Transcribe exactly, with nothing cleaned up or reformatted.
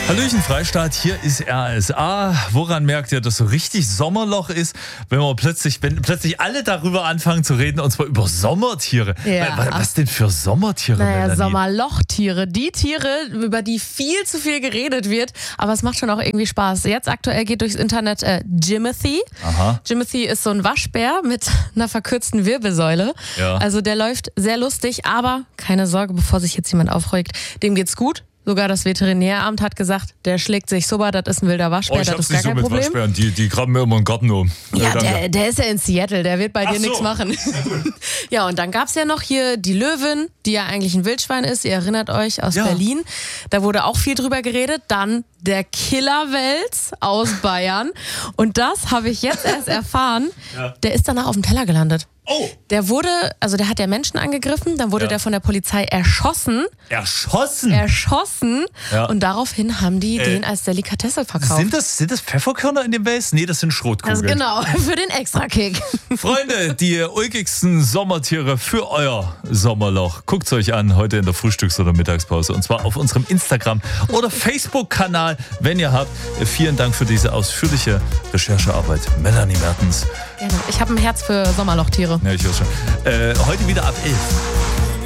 Hallöchen Freistaat, hier ist R S A. Woran merkt ihr, dass so richtig Sommerloch ist, wenn man plötzlich, wenn plötzlich alle darüber anfangen zu reden, und zwar über Sommertiere. Ja. Was, was denn für Sommertiere, Naja, Melanie? Sommerlochtiere. Die Tiere, über die viel zu viel geredet wird, aber es macht schon auch irgendwie Spaß. Jetzt aktuell geht durchs Internet äh, Jimothy. Aha. Jimothy ist so ein Waschbär mit einer verkürzten Wirbelsäule. Ja. Also der läuft sehr lustig, aber keine Sorge, bevor sich jetzt jemand aufregt, dem geht's gut. Sogar das Veterinäramt hat gesagt, der schlägt sich super, das ist ein wilder Waschbär, Oh, ich das hab's ist gar nicht so kein mit Problem. Waschbären, die, die graben mir immer einen Garten um. Ja, Äh, danke. der, der ist ja in Seattle, der wird bei Ach dir so. nichts machen. Ja, und dann gab's ja noch hier die Löwin, die ja eigentlich ein Wildschwein ist, ihr erinnert euch, aus Ja. Berlin. Da wurde auch viel drüber geredet. Dann der Killerwels aus Bayern. Und das habe ich jetzt erst erfahren, Ja. der ist danach auf dem Teller gelandet. Oh, Der wurde, also der hat ja Menschen angegriffen, dann wurde Ja. der von der Polizei erschossen, erschossen. erschossen Ja. und daraufhin haben die Äh, den als Delikatesse verkauft. Sind das, sind das Pfefferkörner in dem Wels? Nee, das sind Also Schrotkugeln. genau, für den Extrakick. Freunde, die ulkigsten Sommertiere für euer Sommerloch. Guckt es euch an, heute in der Frühstücks- oder Mittagspause. Und zwar auf unserem Instagram- oder Facebook-Kanal, wenn ihr habt. Vielen Dank für diese ausführliche Recherchearbeit. Melanie Mertens. Gerne. Ich habe ein Herz für Sommerlochtiere. Ja, ich höre schon. Äh, heute wieder ab elf.